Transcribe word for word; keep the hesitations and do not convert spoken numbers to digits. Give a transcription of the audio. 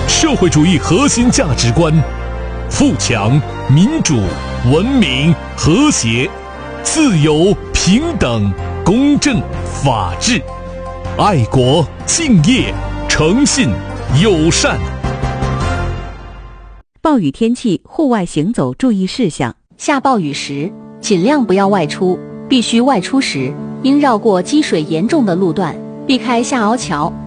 社会主义核心价值观：富强、民主、文明、和谐、自由、平等、公正、法治、爱国、敬业、诚信、友善。 暴雨天气户外行走注意事项： 下暴雨时，尽量不要外出，必须外出时，应绕过积水严重的路段，避开下凹桥、